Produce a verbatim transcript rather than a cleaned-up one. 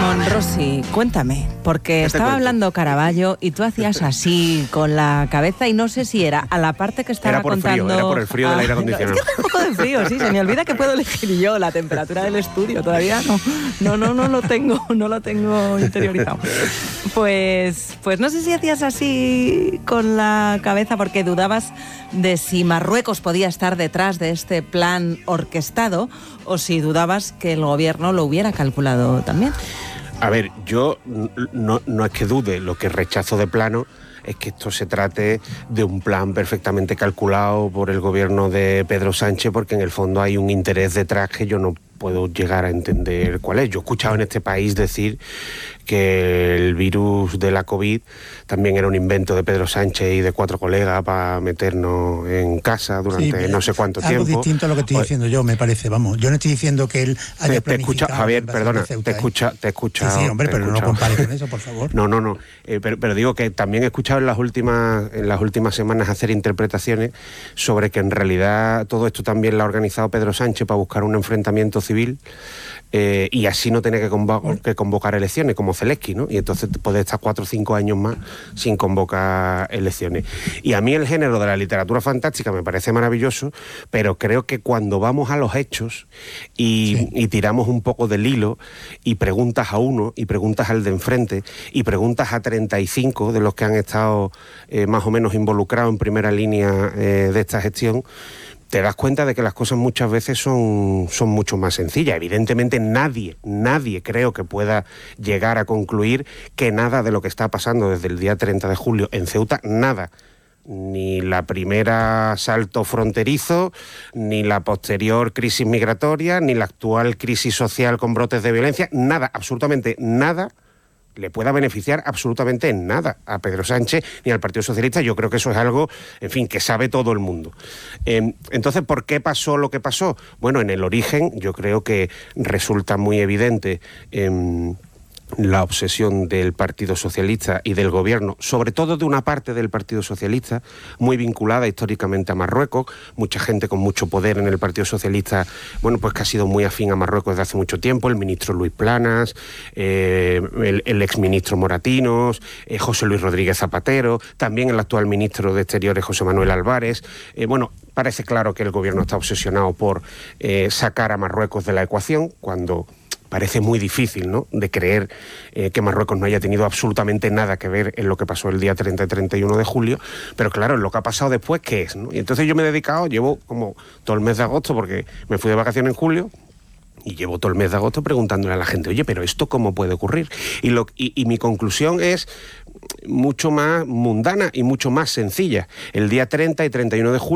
Monrosi, cuéntame, porque estaba hablando Caravaggio y tú hacías así con la cabeza y no sé si era a la parte que estaba era por contando... Frío, era por el frío del aire acondicionado. Es que hace un poco de frío, sí, se me olvida que puedo elegir yo la temperatura del estudio, todavía no, no, no, no lo tengo, no lo tengo interiorizado. Pues, pues no sé si hacías así con la cabeza porque dudabas de si Marruecos podía estar detrás de este plan orquestado o si dudabas que el gobierno lo hubiera calculado también. A ver, yo no, no es que dude, lo que rechazo de plano es que esto se trate de un plan perfectamente calculado por el gobierno de Pedro Sánchez, porque en el fondo hay un interés detrás que yo no puedo llegar a entender cuál es. Yo he escuchado en este país decir que el virus de la COVID también era un invento de Pedro Sánchez y de cuatro colegas para meternos en casa durante sí, no sé cuánto algo tiempo. Algo distinto a lo que estoy diciendo yo, me parece, vamos. Yo no estoy diciendo que él haya te, planificado... Te escucha, Javier, perdona, te escucha, te he escuchado... Sí, sí, hombre, pero escuchado. no lo compares con eso, por favor. No, no, no. Eh, pero, pero digo que también he escuchado en las últimas en las últimas semanas hacer interpretaciones sobre que en realidad todo esto también lo ha organizado Pedro Sánchez para buscar un enfrentamiento civil eh, y así no tener que, convo- que convocar elecciones, como Zelensky, ¿no? Y entonces poder estar cuatro o cinco años más sin convocar elecciones. Y a mí el género de la literatura fantástica me parece maravilloso, pero creo que cuando vamos a los hechos y, sí. y tiramos un poco del hilo y preguntas a uno y preguntas al de enfrente y preguntas a treinta y cinco de los que han estado eh, más o menos involucrados en primera línea eh, de esta gestión, te das cuenta de que las cosas muchas veces son, son mucho más sencillas. Evidentemente nadie, nadie creo que pueda llegar a concluir que nada de lo que está pasando desde el día treinta de julio en Ceuta, nada, ni la primera asalto fronterizo, ni la posterior crisis migratoria, ni la actual crisis social con brotes de violencia, nada, absolutamente nada, le pueda beneficiar absolutamente en nada a Pedro Sánchez ni al Partido Socialista. Yo creo que eso es algo, en fin, que sabe todo el mundo. Eh, entonces, ¿por qué pasó lo que pasó? Bueno, en el origen yo creo que resulta muy evidente eh, la obsesión del Partido Socialista y del Gobierno, sobre todo de una parte del Partido Socialista, muy vinculada históricamente a Marruecos, mucha gente con mucho poder en el Partido Socialista, bueno, pues que ha sido muy afín a Marruecos desde hace mucho tiempo, el ministro Luis Planas, eh, el, el exministro Moratinos, eh, José Luis Rodríguez Zapatero, también el actual ministro de Exteriores José Manuel Álvarez. Eh, bueno, parece claro que el Gobierno está obsesionado por eh, sacar a Marruecos de la ecuación, cuando parece muy difícil, ¿no?, de creer eh, que Marruecos no haya tenido absolutamente nada que ver en lo que pasó el día treinta y treinta y uno de julio, pero claro, en lo que ha pasado después, ¿qué es?, ¿no? Y entonces yo me he dedicado, llevo como todo el mes de agosto, porque me fui de vacaciones en julio, y llevo todo el mes de agosto preguntándole a la gente, oye, pero ¿esto cómo puede ocurrir? Y, lo, y, y mi conclusión es mucho más mundana y mucho más sencilla. El día treinta y treinta y uno de julio